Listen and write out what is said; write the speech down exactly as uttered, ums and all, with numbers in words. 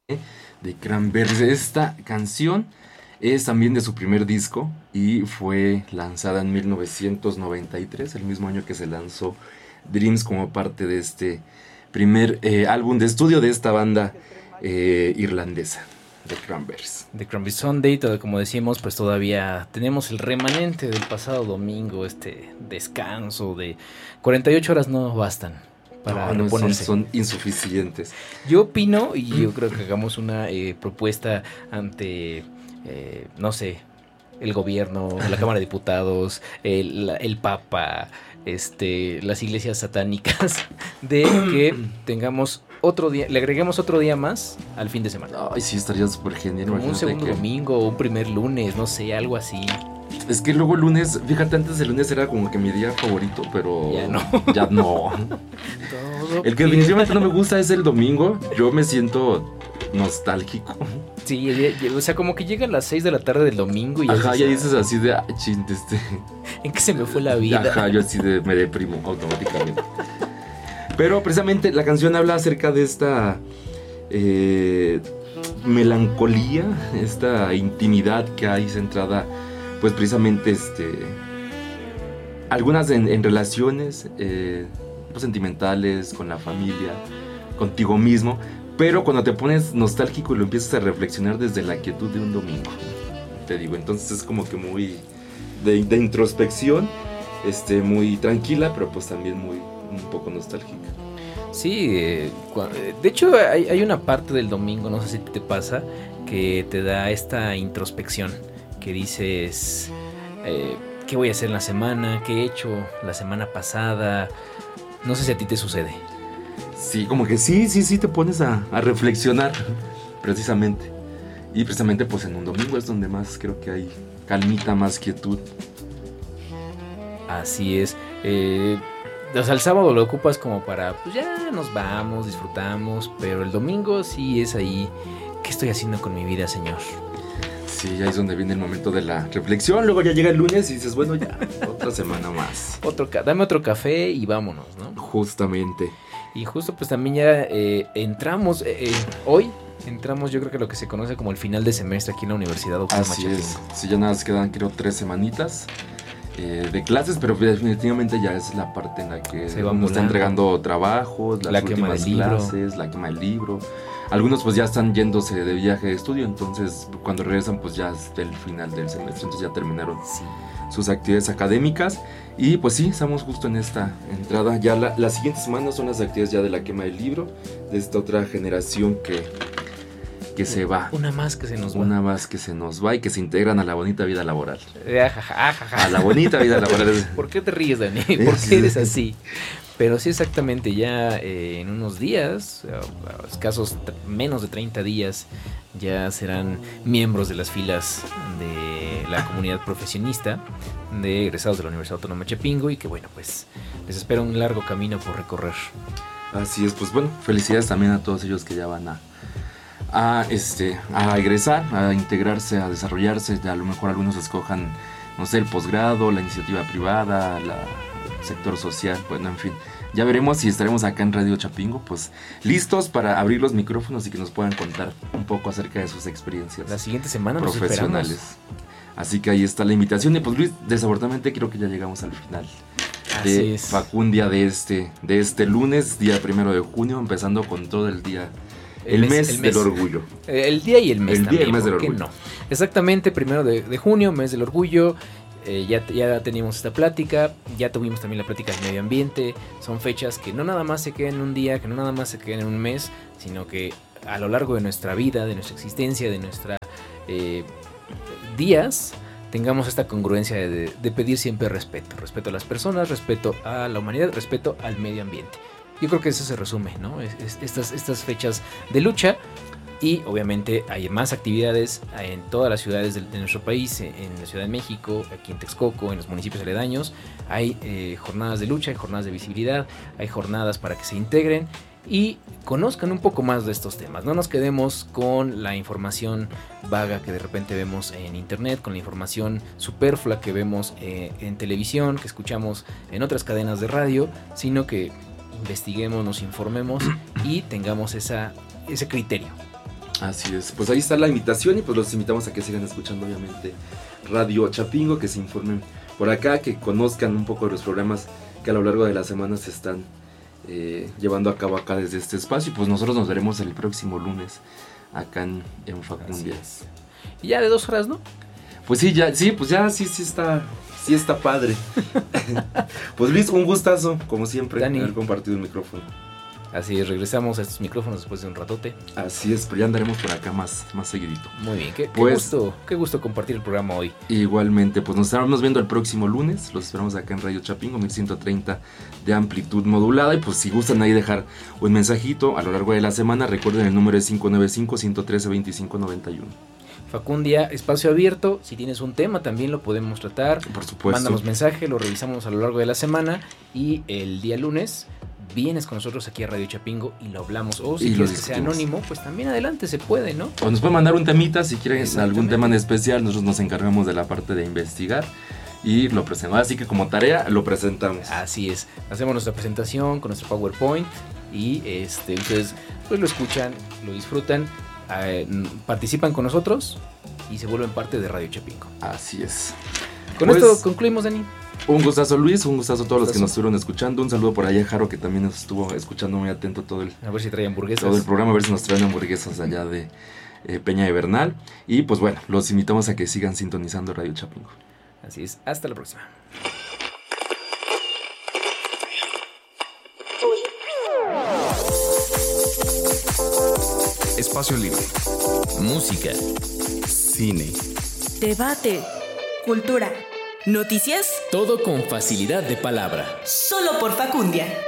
de Cranberries. Esta canción es también de su primer disco y fue lanzada en mil novecientos noventa y tres, el mismo año que se lanzó Dreams como parte de este primer eh, álbum de estudio de esta banda eh, irlandesa. The Cranberries. The Cranberries Sunday, todo, como decíamos, pues todavía tenemos el remanente del pasado domingo, este descanso de cuarenta y ocho horas no bastan para no, no, reponerse. Son, son insuficientes. Yo opino, y yo creo que hagamos una eh, propuesta ante, eh, no sé, el gobierno, la Cámara de Diputados, el, el Papa, este, las iglesias satánicas, de que tengamos otro día, le agreguemos otro día más al fin de semana. Ay, sí, estaría súper genial. Como un segundo que... domingo o un primer lunes, no sé, algo así. Es que luego el lunes, fíjate, antes el lunes era como que mi día favorito, pero ya no. Ya no. El que definitivamente no me gusta es el domingo. Yo me siento nostálgico. Sí, o sea, como que llegan las seis de la tarde del domingo y ajá, ya dices así de, ay, chinte, este. ¿En qué se me fue la vida? Ajá, yo así de, me deprimo automáticamente. Pero precisamente la canción habla acerca de esta eh, melancolía, esta intimidad que hay centrada, pues precisamente, este, algunas en, en relaciones eh, pues, sentimentales, con la familia, contigo mismo. Pero cuando te pones nostálgico y lo empiezas a reflexionar desde la quietud de un domingo, te digo, entonces es como que muy de, de introspección, este, muy tranquila, pero pues también muy un poco nostálgica. Sí, eh, de hecho hay, hay una parte del domingo, no sé si te pasa, que te da esta introspección, que dices, eh, ¿qué voy a hacer en la semana? ¿Qué he hecho la semana pasada? No sé si a ti te sucede. Sí, como que sí, sí, sí te pones a, a reflexionar, precisamente. Y precisamente pues en un domingo es donde más creo que hay calmita, más quietud. Así es. Eh, o sea, el sábado lo ocupas como para, pues ya nos vamos, disfrutamos, pero el domingo sí es ahí, ¿qué estoy haciendo con mi vida, Señor? Sí, ya es donde viene el momento de la reflexión. Luego ya llega el lunes y dices, bueno, ya, otra semana más. Otro, dame otro café y vámonos, ¿no? Justamente. Y justo pues también ya eh, entramos, eh, hoy entramos yo creo que lo que se conoce como el final de semestre aquí en la Universidad Doctor Así Machatín. es, sí, ya nada más quedan creo tres semanitas eh, de clases, pero definitivamente ya es la parte en la que se nos está entregando trabajos, las la últimas clases, la quema del libro. Algunos pues ya están yéndose de viaje de estudio, entonces cuando regresan pues ya es el final del semestre, entonces ya terminaron sí. sus actividades académicas. Y pues sí, estamos justo en esta entrada. Ya la, las siguientes semanas son las actividades ya de la quema del libro, de esta otra generación que, que se va. Una más que se nos va. Una más que se nos va y que se integran a la bonita vida laboral. Ajaja, ajaja. A la bonita vida laboral. ¿Por qué te ríes, Dani? ¿Por qué eres así? Pero sí, exactamente, ya eh, en unos días, a escasos menos de treinta días, ya serán miembros de las filas de la comunidad profesionista de egresados de la Universidad Autónoma de Chapingo y que bueno, pues les espera un largo camino por recorrer. Así es, pues bueno, felicidades también a todos ellos que ya van a, a, este, a egresar, a integrarse, a desarrollarse. A lo mejor algunos escojan, no sé, el posgrado, la iniciativa privada, la... sector social, bueno, en fin, ya veremos si estaremos acá en Radio Chapingo, pues listos para abrir los micrófonos y que nos puedan contar un poco acerca de sus experiencias la siguiente semana profesionales. Así que ahí está la invitación y pues Luis, desafortunadamente creo que ya llegamos al final Así de es. Facundia de este, de este lunes, día primero de junio, empezando con todo el día. El, el, mes, mes el mes del orgullo. El día y el mes el también. Día y el mes del orgullo. No. Exactamente, primero de, de junio, mes del orgullo. Eh, ya, ya teníamos esta plática, ya tuvimos también la plática del medio ambiente. Son fechas que no nada más se quedan en un día, que no nada más se quedan en un mes, sino que a lo largo de nuestra vida, de nuestra existencia, de nuestros eh, días, tengamos esta congruencia de, de pedir siempre respeto. Respeto a las personas, respeto a la humanidad, respeto al medio ambiente. Yo creo que eso se resume, ¿no? Es, es, estas, estas fechas de lucha. Y obviamente hay más actividades en todas las ciudades de, de nuestro país, en la Ciudad de México, aquí en Texcoco, en los municipios aledaños. Hay eh, jornadas de lucha, hay jornadas de visibilidad, hay jornadas para que se integren y conozcan un poco más de estos temas. No nos quedemos con la información vaga que de repente vemos en internet, con la información superflua que vemos eh, en televisión, que escuchamos en otras cadenas de radio, sino que investiguemos, nos informemos y tengamos esa, ese criterio. Así es, pues ahí está la invitación y pues los invitamos a que sigan escuchando obviamente Radio Chapingo, que se informen por acá, que conozcan un poco de los programas que a lo largo de la semana se están eh, llevando a cabo acá desde este espacio. Y pues nosotros nos veremos el próximo lunes acá en, en Facundia. Y ya de dos horas, ¿no? Pues sí, ya, sí, pues ya sí, sí está, sí está padre. Pues Luis, un gustazo, como siempre, Dani, haber compartido el micrófono. Así es, regresamos a estos micrófonos después de un ratote. Así es, pero ya andaremos por acá más, más seguidito. Muy bien, qué, pues, qué gusto, qué gusto compartir el programa hoy. Igualmente, pues nos estaremos viendo el próximo lunes. Los esperamos acá en Radio Chapingo, mil ciento treinta de amplitud modulada. Y pues si gustan ahí dejar un mensajito a lo largo de la semana, recuerden el número es cinco nueve cinco, uno uno tres, dos cinco nueve uno. Facundia, espacio abierto. Si tienes un tema también lo podemos tratar. Por supuesto. Mándanos mensaje, lo revisamos a lo largo de la semana. Y el día lunes vienes con nosotros aquí a Radio Chapingo y lo hablamos. O si y quieres que sea anónimo, pues también adelante, se puede, ¿no? O nos pueden mandar un temita si quieren algún tema en especial. Nosotros nos encargamos de la parte de investigar y lo presentamos. Así que como tarea lo presentamos. Así es. Hacemos nuestra presentación con nuestro PowerPoint y este ustedes pues lo escuchan, lo disfrutan, eh, participan con nosotros y se vuelven parte de Radio Chapingo. Así es. Con pues, esto concluimos, Dani. Un gustazo, Luis, un gustazo a todos gustazo. los que nos estuvieron escuchando. Un saludo por allá a Jaro, que también nos estuvo escuchando muy atento todo el, a ver si trae hamburguesas. todo el programa, a ver si nos traen hamburguesas allá de eh, Peña de Bernal. Y pues bueno, los invitamos a que sigan sintonizando Radio Chapingo. Así es, hasta la próxima. Espacio Libre. Música. Cine. Debate. Cultura. Noticias. Todo con facilidad de palabra. Solo por Facundia.